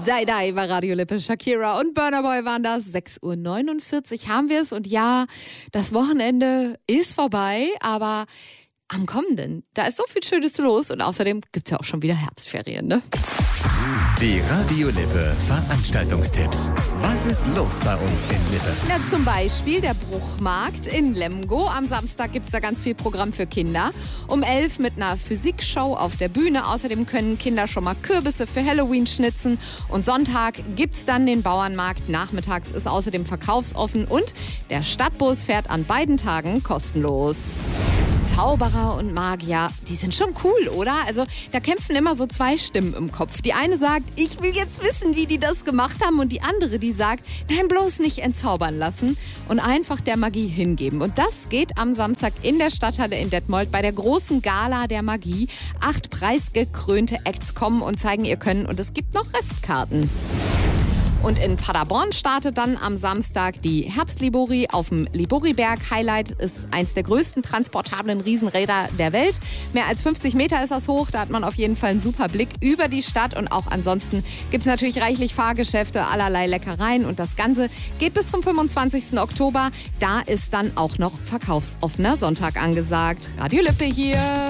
Dai Dai war Radio Lippe, Shakira und Burna Boy waren das. 6:49 Uhr haben wir es und ja, das Wochenende ist vorbei, aber am kommenden, da ist so viel Schönes los und außerdem gibt es ja auch schon wieder Herbstferien, ne? Die Radio Lippe Veranstaltungstipps. Was ist los bei uns in Lippe? Ja, zum Beispiel der Bruchmarkt in Lemgo. Am Samstag gibt es da ganz viel Programm für Kinder. Um 11 mit einer Physikshow auf der Bühne. Außerdem können Kinder schon mal Kürbisse für Halloween schnitzen. Und Sonntag gibt es dann den Bauernmarkt. Nachmittags ist außerdem verkaufsoffen. Und der Stadtbus fährt an beiden Tagen kostenlos. Zauberer und Magier, die sind schon cool, oder? Also da kämpfen immer so zwei Stimmen im Kopf. Die eine sagt, ich will jetzt wissen, wie die das gemacht haben. Und die andere, die sagt, nein, bloß nicht entzaubern lassen und einfach der Magie hingeben. Und das geht am Samstag in der Stadthalle in Detmold bei der großen Gala der Magie. 8 preisgekrönte Acts kommen und zeigen ihr Können und es gibt noch Restkarten. Und in Paderborn startet dann am Samstag die Herbstlibori auf dem Liboriberg. Highlight ist eins der größten transportablen Riesenräder der Welt. Mehr als 50 Meter ist das hoch. Da hat man auf jeden Fall einen super Blick über die Stadt. Und auch ansonsten gibt es natürlich reichlich Fahrgeschäfte, allerlei Leckereien. Und das Ganze geht bis zum 25. Oktober. Da ist dann auch noch verkaufsoffener Sonntag angesagt. Radio Lippe hier.